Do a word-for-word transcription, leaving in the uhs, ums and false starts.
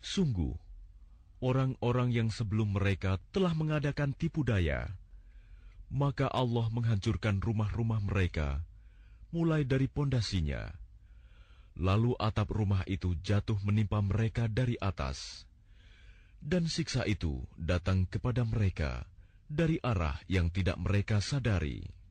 Sungguh, orang-orang yang sebelum mereka telah mengadakan tipu daya, maka Allah menghancurkan rumah-rumah mereka, mulai dari pondasinya. Lalu atap rumah itu jatuh menimpa mereka dari atas, dan siksa itu datang kepada mereka dari arah yang tidak mereka sadari.